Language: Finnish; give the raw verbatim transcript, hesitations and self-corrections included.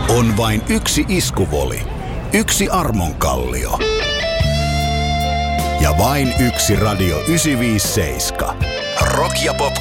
On vain yksi iskuvoli, yksi armonkallio ja vain yksi Radio yhdeksänsataaviisikymmentäseitsemän. Rock ja pop